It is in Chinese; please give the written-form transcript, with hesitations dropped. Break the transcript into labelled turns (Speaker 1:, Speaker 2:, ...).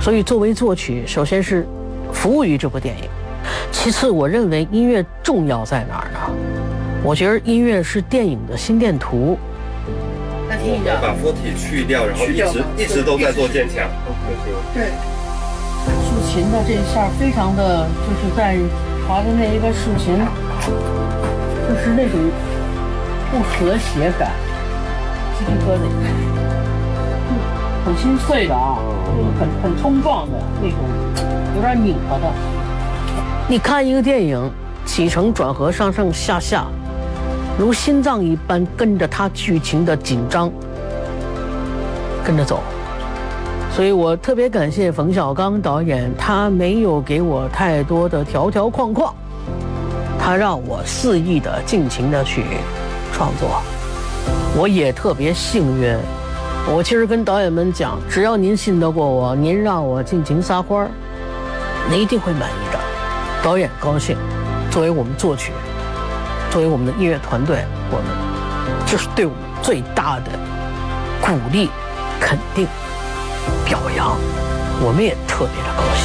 Speaker 1: 所以作为作曲，首先是服务于这部电影，其次我认为音乐重要在哪儿呢？我觉得音乐是电影的心电图。
Speaker 2: 我们把附体去掉，然后一直都在做渐强。
Speaker 3: 对，竖琴的这一下非常的，就是在划的那一个竖琴，就是那种不和谐感，鸡皮疙瘩，很清脆的啊，很冲撞的那种，有点拧巴的。
Speaker 1: 你看一个电影，起承转合，上上下下，如心脏一般跟着它剧情的紧张跟着走。所以我特别感谢冯小刚导演，他没有给我太多的条条框框，他让我肆意的尽情的去创作。我也特别幸运，我其实跟导演们讲，只要您信得过我，您让我尽情撒欢儿，您一定会满意的。导演高兴，作为我们作曲，作为我们的音乐团队，我们这是对我们最大的鼓励、肯定、表扬，我们也特别的高兴。